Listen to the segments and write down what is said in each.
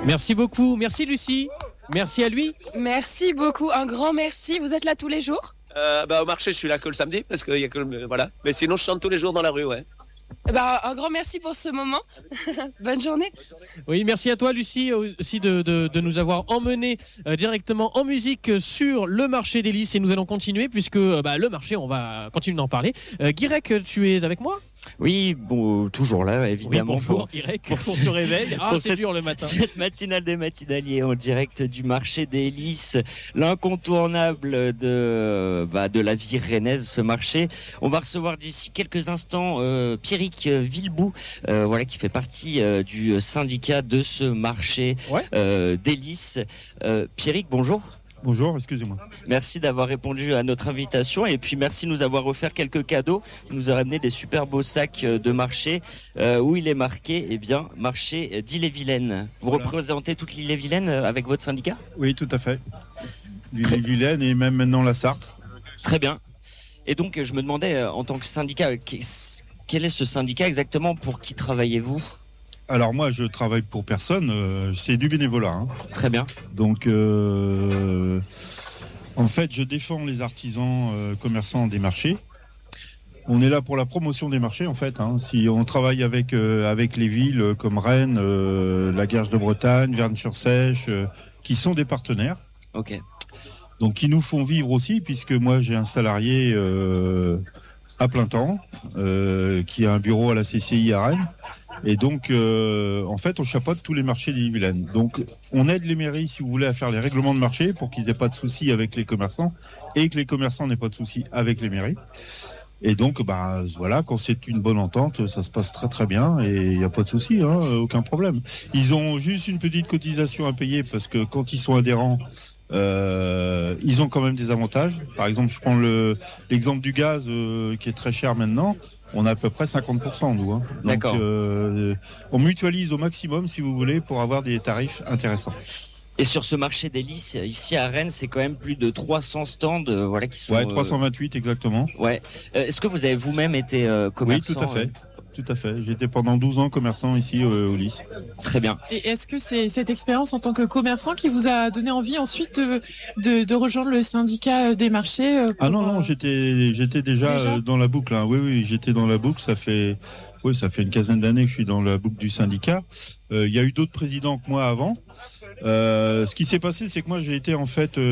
Merci beaucoup. Merci Lucie. Merci à lui. Merci beaucoup. Un grand merci. Vous êtes là tous les jours ? Au marché, je suis là que le samedi parce qu'il y a que voilà. Mais sinon, je chante tous les jours dans la rue, ouais. Un grand merci pour ce moment. Bonne journée. Oui, merci à toi Lucie aussi de nous avoir emmenés directement en musique sur le marché des Lys et nous allons continuer puisque le marché, on va continuer d'en parler. Guirec, tu es avec moi ? Oui, bon, toujours là, évidemment. Oui, bonjour, Guirec, pour se réveille. C'est dur le matin. Cette matinale des matinaliers en direct du marché des Lys, l'incontournable de la vie rennaise, ce marché. On va recevoir d'ici quelques instants Pierrick Villebout, qui fait partie du syndicat de ce marché des Lys. Pierrick, bonjour. Bonjour, excusez-moi. Merci d'avoir répondu à notre invitation et puis merci de nous avoir offert quelques cadeaux. Vous nous a ramené des super beaux sacs de marché où il est marqué, marché d'Ille-et-Vilaine. Vous représentez toute l'Ille-et-Vilaine avec votre syndicat ? Oui, tout à fait. L'Ille-et-Vilaine et même maintenant la Sarthe. Très bien. Et donc, je me demandais, en tant que syndicat, quel est ce syndicat exactement ? Pour qui travaillez-vous ? Alors moi, je travaille pour personne, c'est du bénévolat. Hein. Très bien. Donc, en fait, je défends les artisans commerçants des marchés. On est là pour la promotion des marchés, en fait. Hein. Si on travaille avec les villes comme Rennes, la Guerche de Bretagne, Verne-sur-Sèche, qui sont des partenaires. Ok. Donc, qui nous font vivre aussi, puisque moi, j'ai un salarié à plein temps, qui a un bureau à la CCI à Rennes. Et donc, en fait, on chapeaute tous les marchés d'Ille-et-Vilaine. Donc, on aide les mairies, si vous voulez, à faire les règlements de marché pour qu'ils n'aient pas de soucis avec les commerçants et que les commerçants n'aient pas de soucis avec les mairies. Et donc, quand c'est une bonne entente, ça se passe très très bien et il n'y a pas de soucis, aucun problème. Ils ont juste une petite cotisation à payer parce que quand ils sont adhérents, ils ont quand même des avantages. Par exemple, je prends l'exemple du gaz qui est très cher maintenant. On a à peu près 50% nous. Hein. Donc, d'accord. On mutualise au maximum, si vous voulez, pour avoir des tarifs intéressants. Et sur ce marché des Lys, ici à Rennes, c'est quand même plus de 300 stands qui sont... Ouais, 328 exactement. Ouais. Est-ce que vous avez vous-même été commerçant ? Oui, tout à fait. Tout à fait. J'étais pendant 12 ans commerçant ici au Lys. Très bien. Et est-ce que c'est cette expérience en tant que commerçant qui vous a donné envie ensuite de rejoindre le syndicat des marchés Non, j'étais déjà dans la boucle. Hein. Oui, j'étais dans la boucle. Ça fait une quinzaine d'années que je suis dans la boucle du syndicat. Il y a eu d'autres présidents que moi avant. Ce qui s'est passé, c'est que moi j'ai été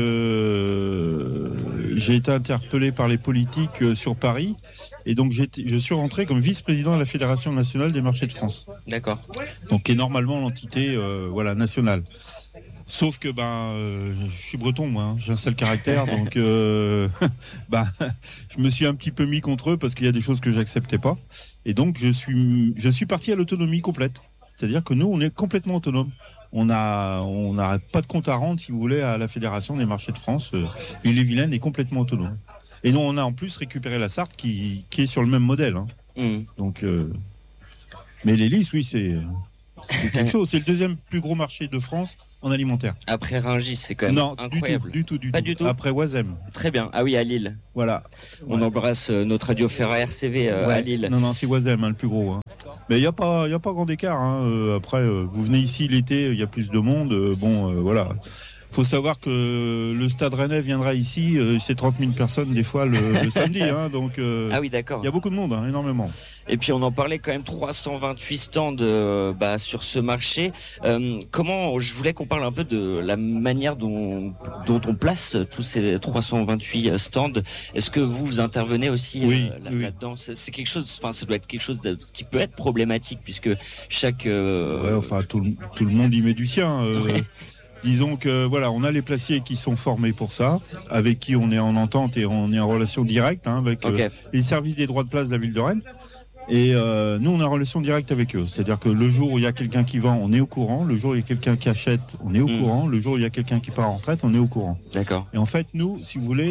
interpellé par les politiques sur Paris et donc je suis rentré comme vice-président à la Fédération nationale des marchés de France. D'accord. Donc qui est normalement l'entité nationale. Sauf que je suis breton moi, hein. J'ai un sale caractère donc je me suis un petit peu mis contre eux parce qu'il y a des choses que j'acceptais pas et donc je suis parti à l'autonomie complète. C'est-à-dire que nous on est complètement autonome. On n'a pas de compte à rendre, si vous voulez, à la Fédération des marchés de France. Ille-et-Vilaine est complètement autonome. Et nous, on a en plus récupéré la Sarthe qui est sur le même modèle. Hein. Donc, mais les Lys, oui, c'est quelque chose. C'est le deuxième plus gros marché de France en alimentaire. Après Rungis, c'est quand même incroyable. Du tout. Pas du tout. Après Oisem. Très bien. Ah oui, à Lille. Voilà. On embrasse notre radio Ferra RCV à Lille. Non, c'est Oisem, le plus gros. Hein. Mais il y a pas grand écart. Hein. Après, vous venez ici l'été, il y a plus de monde. Voilà. Faut savoir que le Stade Rennais viendra ici, c'est 30 000 personnes des fois le samedi. Hein, donc, ah oui, d'accord. Il y a beaucoup de monde, énormément. Et puis on en parlait quand même, 328 stands sur ce marché. Je voulais qu'on parle un peu de la manière dont on place tous ces 328 stands. Est-ce que vous intervenez aussi là-dedans ? C'est quelque chose, ça doit être quelque chose qui peut être problématique puisque chaque... tout le monde y met du sien. Disons que on a les placiers qui sont formés pour ça, avec qui on est en entente et on est en relation directe avec les services des droits de place de la ville de Rennes. Et nous, on est en relation directe avec eux. C'est-à-dire que le jour où il y a quelqu'un qui vend, on est au courant. Le jour où il y a quelqu'un qui achète, on est au courant. Le jour où il y a quelqu'un qui part en retraite, on est au courant. D'accord. Et en fait, nous, si vous voulez,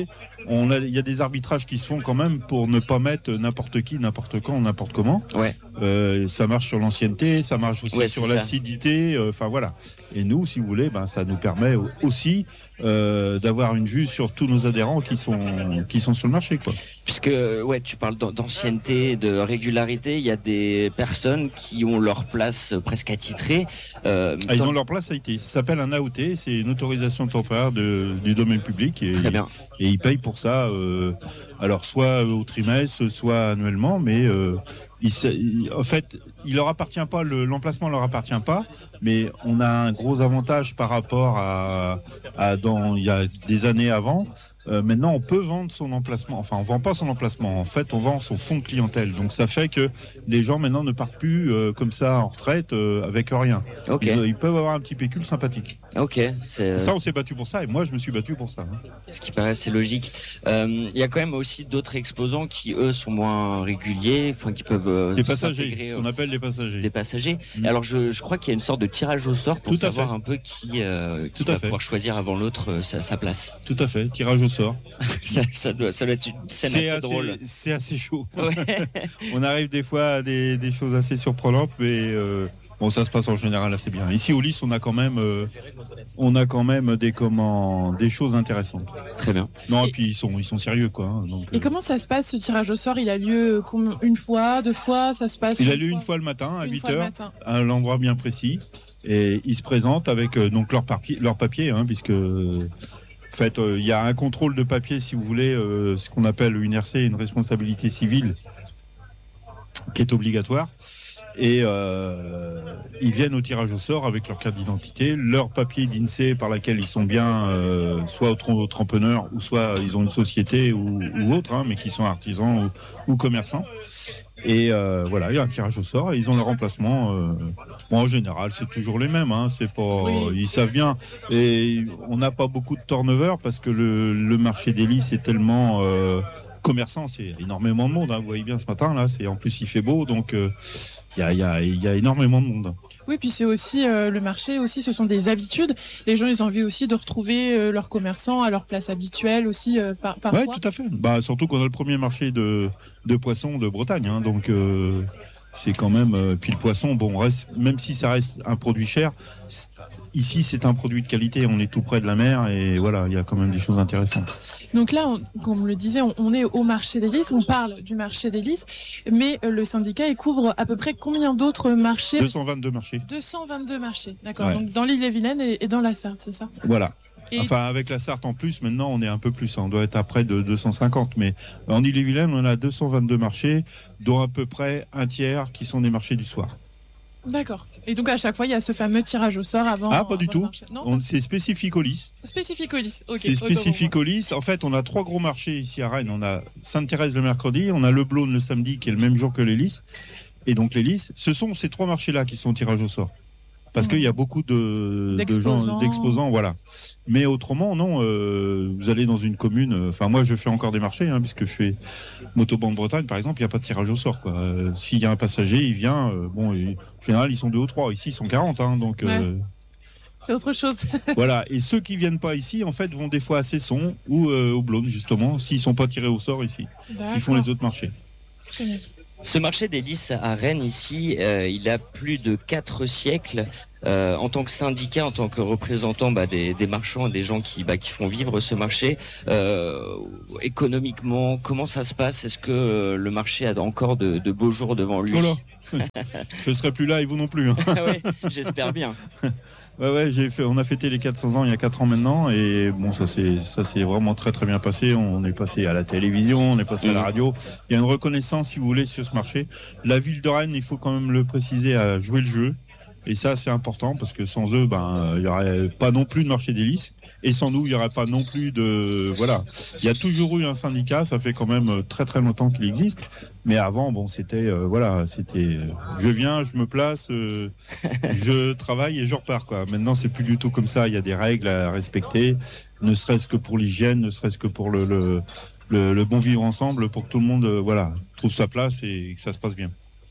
il y a des arbitrages qui se font quand même pour ne pas mettre n'importe qui, n'importe quand, n'importe comment. Ouais. Ça marche sur l'ancienneté, ça marche aussi sur l'acidité. Enfin voilà. Et nous, si vous voulez, ça nous permet aussi d'avoir une vue sur tous nos adhérents qui sont sur le marché, quoi. Puisque tu parles d'ancienneté, de régularité, il y a des personnes qui ont leur place presque attitrée. Ils ont leur place AIT. Ça s'appelle un AOT, c'est une autorisation temporaire du domaine public. Très bien. Et ils payent pour ça, alors soit au trimestre, soit annuellement, mais en fait, il leur appartient pas, l'emplacement leur appartient pas, mais on a un gros avantage par rapport à il y a des années avant. Maintenant, on peut vendre son emplacement. Enfin, on vend pas son emplacement. En fait, on vend son fonds de clientèle. Donc, ça fait que les gens maintenant ne partent plus comme ça en retraite avec rien. Okay. Ils peuvent avoir un petit pécule sympathique. Ok. Ça, on s'est battu pour ça, et moi, je me suis battu pour ça. Ce qui paraît assez logique. Il y a quand même aussi d'autres exposants qui, eux, sont moins réguliers, enfin, qui peuvent les passagers, ce qu'on appelle les passagers. Des passagers. Alors, je crois qu'il y a une sorte de tirage au sort pour savoir un peu qui va pouvoir choisir avant l'autre sa place. Tout à fait. Tirage au sort. ça doit être une scène assez drôle. C'est assez chaud. Ouais. On arrive des fois à des choses assez surprenantes, mais ça se passe en général assez bien. Ici au Lys, on a quand même des choses intéressantes. Très bien. Non, et puis ils sont sérieux, quoi. Donc, et comment ça se passe, ce tirage au sort? Il a lieu une fois, 2 fois, ça se passe? Il a lieu une fois le matin à 8h, à un endroit bien précis, et ils se présentent avec donc leur papier, puisque en fait, il y a un contrôle de papier, si vous voulez, ce qu'on appelle une RC, une responsabilité civile, qui est obligatoire. Et ils viennent au tirage au sort avec leur carte d'identité, leur papier d'INSEE par laquelle ils sont bien, soit au trempenneur, ou soit ils ont une société ou autre, mais qui sont artisans ou commerçants. Et voilà, il y a un tirage au sort et ils ont leur emplacement. En général, c'est toujours les mêmes. C'est pas, ils savent bien. Et on n'a pas beaucoup de turnover parce que le marché des Lys est tellement commerçant. C'est énormément de monde. Vous voyez bien ce matin là. En plus il fait beau, donc il y a énormément de monde. Oui, puis c'est aussi le marché aussi, ce sont des habitudes. Les gens, ils ont envie aussi de retrouver leurs commerçants à leur place habituelle aussi parfois. Oui, tout à fait. Surtout qu'on a le premier marché de poissons de Bretagne, donc c'est quand même. Puis le poisson, même si ça reste un produit cher, ici c'est un produit de qualité. On est tout près de la mer et voilà, il y a quand même des choses intéressantes. Donc là, comme on le disait, on est au marché des Lys, on parle du marché des Lys, mais le syndicat, il couvre à peu près combien d'autres marchés? 222 marchés. 222 marchés, d'accord. Ouais. Donc dans l'Ille-et-Vilaine et dans la Sarthe, c'est ça? Voilà. Enfin, avec la Sarthe en plus, maintenant on est un peu plus, on doit être à près de 250, mais en Ille-et-Vilaine, on a 222 marchés, dont à peu près un tiers qui sont des marchés du soir. D'accord. Et donc à chaque fois, il y a ce fameux tirage au sort avant. Pas du tout. C'est spécifique au Lys. Spécifique au Lys. Ok. C'est spécifique au Lys. En fait, on a 3 gros marchés ici à Rennes. On a Sainte-Thérèse le mercredi, on a Le Blône le samedi, qui est le même jour que les Lys. Et donc les Lys, ce sont ces 3 marchés-là qui sont au tirage au sort. Parce qu'il y a beaucoup de gens, d'exposants, voilà. Mais autrement, non, vous allez dans une commune, moi je fais encore des marchés, puisque je fais Motoban de Bretagne, par exemple, il n'y a pas de tirage au sort, quoi. S'il y a un passager, il vient, en général, ils sont 2 ou 3, ici ils sont 40, donc... Ouais. C'est autre chose. Voilà, et ceux qui viennent pas ici, en fait, vont des fois à Cesson ou au Blône, justement, s'ils sont pas tirés au sort ici. D'accord. Ils font les autres marchés. Très bien. Ce marché des Lys à Rennes, ici, il a plus de 4 siècles. En tant que syndicat, en tant que représentant des marchands, des gens qui font vivre ce marché, économiquement, comment ça se passe? Est-ce que le marché a encore de beaux jours devant lui? Je serai plus là et vous non plus. Oui, j'espère bien. Ouais, on a fêté les 400 ans il y a 4 ans maintenant et ça s'est vraiment très très bien passé. On est passé à la télévision, on est passé à la radio. Il y a une reconnaissance, si vous voulez, sur ce marché. La ville de Rennes, il faut quand même le préciser, a joué le jeu. Et ça, c'est important parce que sans eux, il y aurait pas non plus de marché des Lys. Et sans nous, il y aurait pas non plus de... Voilà. Il y a toujours eu un syndicat, ça fait quand même très très longtemps qu'il existe. Mais avant, c'était... je viens, je me place, je travaille et je repars, quoi. Maintenant, c'est plus du tout comme ça. Il y a des règles à respecter, ne serait-ce que pour l'hygiène, ne serait-ce que pour le bon vivre ensemble, pour que tout le monde trouve sa place et que ça se passe bien.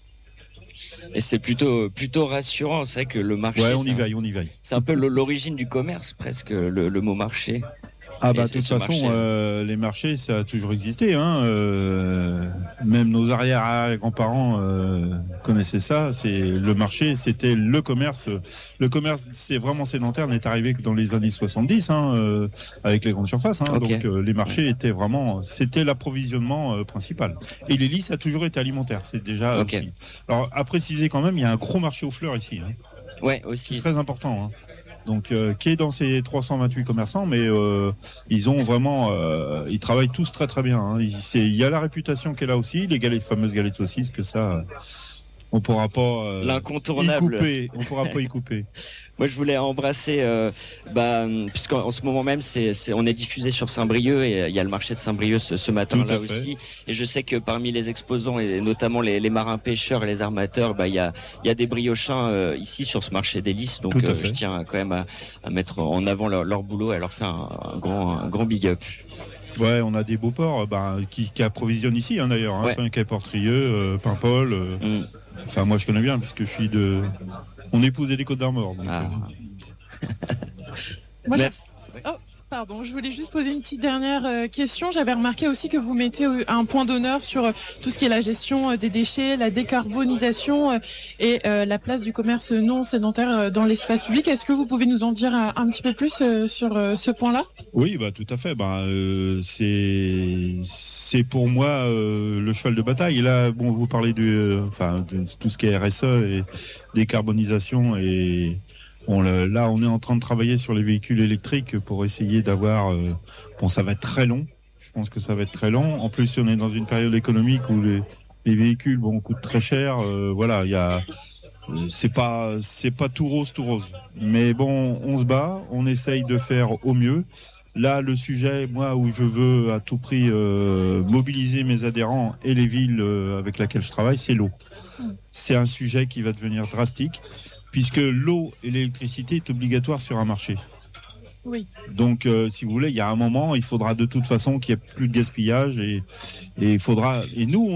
Et c'est plutôt rassurant, c'est vrai que le marché... Ouais, on y veille. C'est un peu l'origine du commerce, presque, le mot marché. Ah Et bah de c'est toute ce façon, marché. les marchés, ça a toujours existé. Hein. Même nos arrière-grands-parents connaissaient ça. C'est le marché, c'était le commerce. Le commerce, c'est vraiment sédentaire, n'est arrivé que dans les années 70, avec les grandes surfaces. Hein. Ok. Donc les marchés étaient vraiment, c'était l'approvisionnement principal. Et l'hélice a toujours été alimentaire. C'est déjà Ok. aussi. Alors à préciser quand même, il y a un gros marché aux fleurs ici. Hein. Ouais, C'est aussi. très important. Hein. Donc, qui est dans ces 328 commerçants, mais ils ont vraiment, ils travaillent tous très très bien. Hein. Il y a la réputation qui est là aussi, les fameuses galettes de saucisses, que ça, on pourra pas y L'incontournable. couper. On pourra pas y couper. Moi, je voulais embrasser, puisqu'en ce moment même, on est diffusé sur Saint-Brieuc et il y a le marché de Saint-Brieuc ce matin Tout à là fait. aussi. Et je sais que parmi les exposants et notamment les marins pêcheurs et les armateurs, il y a des briochins ici sur ce marché des Lys. Donc, Tout à fait. je tiens quand même à mettre en avant leur boulot et à leur faire un grand big up. Ouais, on a des beaux ports qui approvisionnent ici d'ailleurs. Hein. Ouais. Saint-Quay-Portrieux, Paimpol. Enfin, moi je connais bien puisque je suis on épousait des Côtes d'Armor. Donc, Ah. Moi, Merci. Pardon, je voulais juste poser une petite dernière question. J'avais remarqué aussi que vous mettez un point d'honneur sur tout ce qui est la gestion des déchets, la décarbonisation et la place du commerce non sédentaire dans l'espace public. Est-ce que vous pouvez nous en dire un petit peu plus sur ce point-là ? Oui, bah tout à fait. C'est pour moi le cheval de bataille. Et là, bon, vous parlez de tout ce qui est RSE et décarbonisation et là, on est en train de travailler sur les véhicules électriques pour essayer d'avoir. Bon, ça va être très long. Je pense que ça va être très long. En plus, on est dans une période économique où les véhicules, coûtent très cher. Voilà, il y a. C'est pas tout rose. Mais bon, on se bat, on essaye de faire au mieux. Là, le sujet, moi, où je veux à tout prix mobiliser mes adhérents et les villes avec lesquelles je travaille, c'est l'eau. C'est un sujet qui va devenir drastique, puisque l'eau et l'électricité est obligatoire sur un marché. Oui. Donc, si vous voulez, il y a un moment, il faudra de toute façon qu'il n'y ait plus de gaspillage et il faudra. Et nous,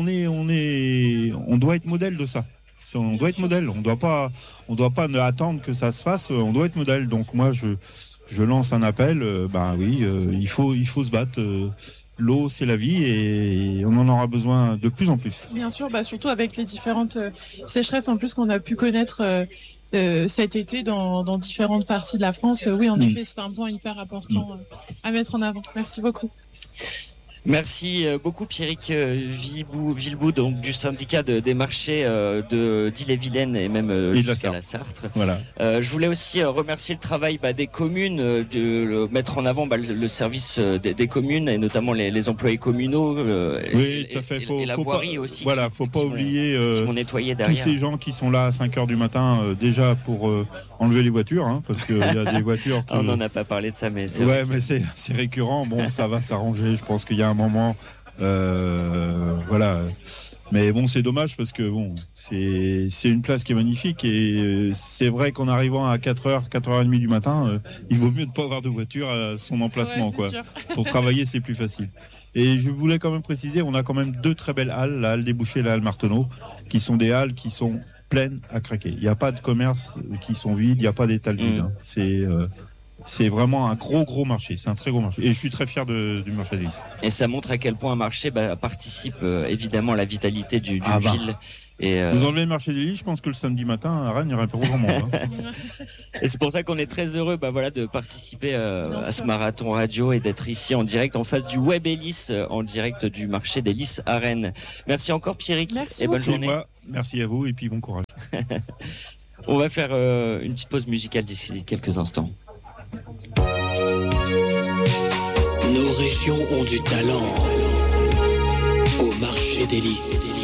on doit être modèle de ça. On doit être modèle. On doit pas attendre que ça se fasse. On doit être modèle. Donc moi, je lance un appel. Il faut se battre. L'eau, c'est la vie et on en aura besoin de plus en plus. Bien sûr, surtout avec les différentes sécheresses en plus qu'on a pu connaître cet été dans différentes parties de la France. Oui, en effet, c'est un point hyper important à mettre en avant. Merci beaucoup. Merci beaucoup Pierrick Villebout, donc du syndicat des marchés d'Ille-et-Vilaine et même Et de la jusqu'à Sarthe. la Sarthe. Voilà. Je voulais aussi remercier le travail des communes, de mettre en avant le service des communes et notamment les employés communaux. Oui, tout à fait. Et la voirie aussi. Voilà, faut pas oublier qui vont nettoyer tous derrière. ces gens qui sont là à 5h du matin déjà pour enlever les voitures, parce qu'il y a des voitures. On n'en a pas parlé de ça, mais c'est Ouais, mais c'est récurrent. Bon, ça va s'arranger. Je pense qu'il y a un moment, voilà. Mais bon, c'est dommage parce que bon, c'est une place qui est magnifique et c'est vrai qu'en arrivant à 4h, 4h30 du matin, il vaut mieux ne pas avoir de voiture à son emplacement, Ouais, c'est quoi. sûr. Pour travailler, c'est plus facile. Et je voulais quand même préciser, on a quand même 2 très belles halles, la halle des Bouchers et la halle Marteneau, qui sont des halles qui sont pleines à craquer. Il n'y a pas de commerce qui sont vides, il n'y a pas d'étal vide. Hein. C'est vraiment un gros marché, c'est un très gros marché. Et je suis très fier du marché des Lys. Et ça montre à quel point un marché participe évidemment à la vitalité d'une ville. Et, Vous enlevez le marché des Lys, je pense que le samedi matin à Rennes, il n'y aurait pas grand monde. Hein. et c'est pour ça qu'on est très heureux de participer à ce marathon radio et d'être ici en direct en face du Web Lys, en direct du marché des Lys à Rennes. Merci encore Pierrick Merci et bonne beaucoup. journée. Moi, merci à vous et puis bon courage. On va faire une petite pause musicale d'ici quelques instants. Nos régions ont du talent au marché des Lys.